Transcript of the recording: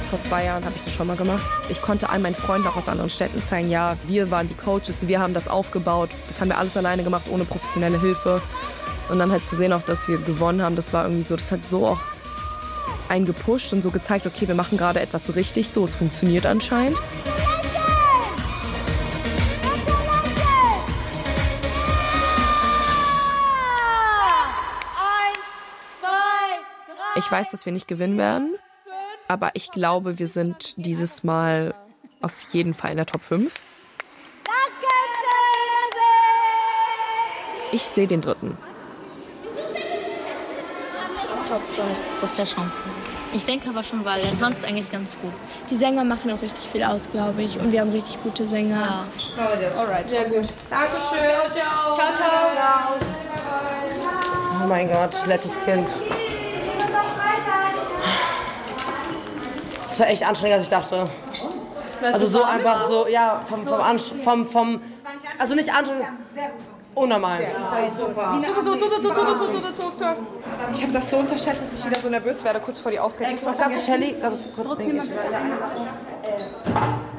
Vor 2 Jahren habe ich das schon mal gemacht. Ich konnte all meinen Freunden auch aus anderen Städten zeigen, ja, wir waren die Coaches, wir haben das aufgebaut. Das haben wir alles alleine gemacht, ohne professionelle Hilfe. Und dann halt zu sehen auch, dass wir gewonnen haben, das war irgendwie so, das hat so auch einen gepusht und so gezeigt, okay, wir machen gerade etwas richtig, so, es funktioniert anscheinend. Ich weiß, dass wir nicht gewinnen werden, aber ich glaube, wir sind dieses Mal auf jeden Fall in der Top 5. Ich sehe den 3. Top 5, das wäre schon. Ich denke aber schon, weil der Tanz ist eigentlich ganz gut. Die Sänger machen auch richtig viel aus, glaube ich. Und wir haben richtig gute Sänger. Ja. Alright. Sehr gut. Dankeschön. Ciao, ciao. Oh mein Gott, letztes Kind. Das war echt anstrengender, als ich dachte. Also so einfach so, ja, vom also nicht anstrengend, unnormal. Ich habe das so unterschätzt, dass ich wieder so nervös werde, kurz bevor die Auftritte. Shelly, kurz.